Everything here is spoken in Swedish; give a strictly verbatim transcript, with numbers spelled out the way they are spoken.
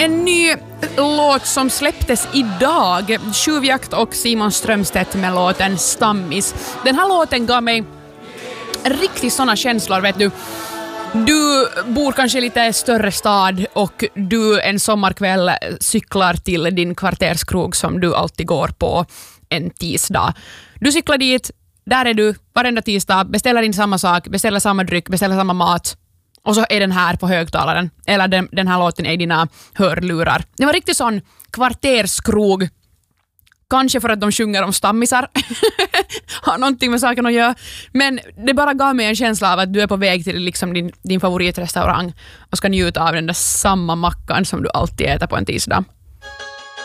En ny låt som släpptes idag. Tjuvjakt och Simon Strömstedt med låten Stammis. Den här låten gav mig riktigt såna känslor, vet du. Du bor kanske i lite större stad och du en sommarkväll cyklar till din kvarterskrog som du alltid går på en tisdag. Du cyklar dit, där är du varenda tisdag, beställer in samma sak, beställer samma dryck, beställer samma mat. Och så är den här på högtalaren. Eller den, den här låten är i dina hörlurar. Det var riktigt sån kvarterskrog. Kanske för att de sjunger om stammisar. Har någonting med saken att göra. Men det bara gav mig en känsla av att du är på väg till liksom din, din favoritrestaurang och ska njuta av den där samma mackan som du alltid äter på en tisdag.